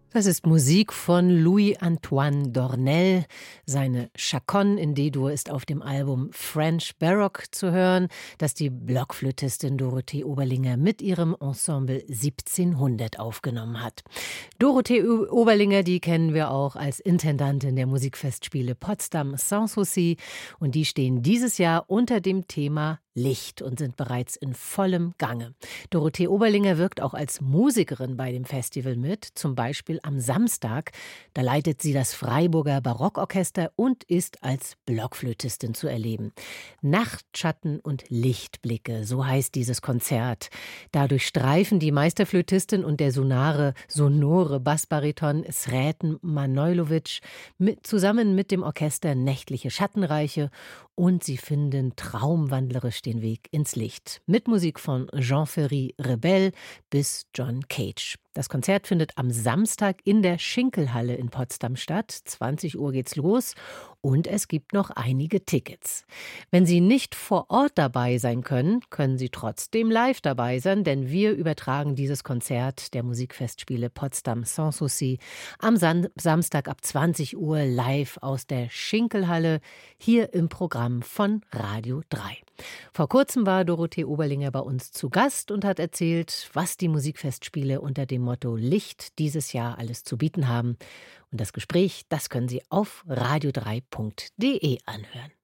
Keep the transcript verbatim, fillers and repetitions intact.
Das ist Musik von Louis-Antoine Dornel. Seine Chaconne in D-Dur ist auf dem Album French Baroque zu hören, das die Blockflötistin Dorothee Oberlinger mit ihrem Ensemble siebzehnhundert aufgenommen hat. Dorothee Oberlinger, die kennen wir auch als Intendantin der Musikfestspiele Potsdam Sanssouci, und die stehen dieses Jahr unter dem Thema Licht und sind bereits in vollem Gange. Dorothee Oberlinger wirkt auch als Musikerin bei dem Festival mit, zum Beispiel am Samstag. Da leitet sie das Freiburger Barockorchester und ist als Blockflötistin zu erleben. Nachtschatten und Lichtblicke, so heißt dieses Konzert. Dadurch streifen die Meisterflötistin und der sonare, sonore Bassbariton Sreten Manojlovic mit, zusammen mit dem Orchester nächtliche Schattenreiche, und sie finden traumwandlerisch den Weg ins Licht. Mit Musik von Jean-Ferry Rebell bis John Cage. Das Konzert findet am Samstag in der Schinkelhalle in Potsdam statt. zwanzig Uhr geht's los und es gibt noch einige Tickets. Wenn Sie nicht vor Ort dabei sein können, können Sie trotzdem live dabei sein, denn wir übertragen dieses Konzert der Musikfestspiele Potsdam Sanssouci am Sam- Samstag ab zwanzig Uhr live aus der Schinkelhalle hier im Programm von Radio drei. Vor kurzem war Dorothee Oberlinger bei uns zu Gast und hat erzählt, was die Musikfestspiele unter dem Motto Licht dieses Jahr alles zu bieten haben. Und das Gespräch, das können Sie auf radio drei punkt de anhören.